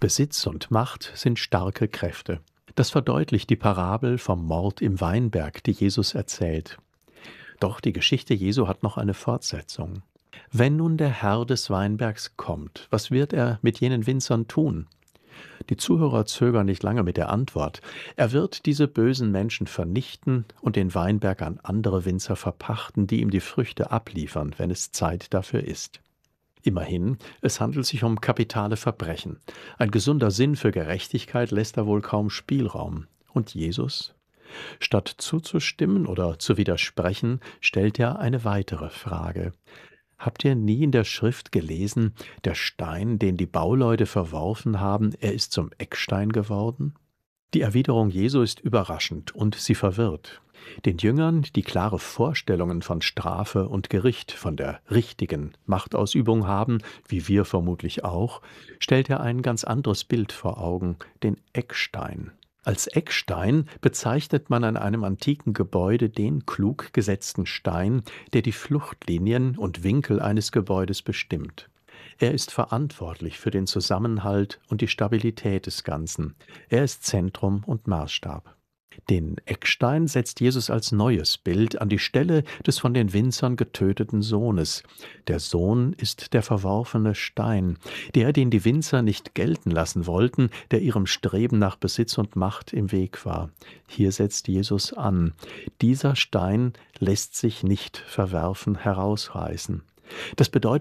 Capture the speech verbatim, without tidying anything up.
Besitz und Macht sind starke Kräfte. Das verdeutlicht die Parabel vom Mord im Weinberg, die Jesus erzählt. Doch die Geschichte Jesu hat noch eine Fortsetzung. Wenn nun der Herr des Weinbergs kommt, was wird er mit jenen Winzern tun? Die Zuhörer zögern nicht lange mit der Antwort. Er wird diese bösen Menschen vernichten und den Weinberg an andere Winzer verpachten, die ihm die Früchte abliefern, wenn es Zeit dafür ist. Immerhin, es handelt sich um kapitale Verbrechen. Ein gesunder Sinn für Gerechtigkeit lässt da wohl kaum Spielraum. Und Jesus? Statt zuzustimmen oder zu widersprechen, stellt er eine weitere Frage. Habt ihr nie in der Schrift gelesen, der Stein, den die Bauleute verworfen haben, er ist zum Eckstein geworden? Die Erwiderung Jesu ist überraschend und sie verwirrt. Den Jüngern, die klare Vorstellungen von Strafe und Gericht, von der richtigen Machtausübung haben, wie wir vermutlich auch, stellt er ein ganz anderes Bild vor Augen, den Eckstein. Als Eckstein bezeichnet man an einem antiken Gebäude den klug gesetzten Stein, der die Fluchtlinien und Winkel eines Gebäudes bestimmt. Er ist verantwortlich für den Zusammenhalt und die Stabilität des Ganzen. Er ist Zentrum und Maßstab. Den Eckstein setzt Jesus als neues Bild an die Stelle des von den Winzern getöteten Sohnes. Der Sohn ist der verworfene Stein, der, den die Winzer nicht gelten lassen wollten, der ihrem Streben nach Besitz und Macht im Weg war. Hier setzt Jesus an. Dieser Stein lässt sich nicht verwerfen, herausreißen. Das bedeutet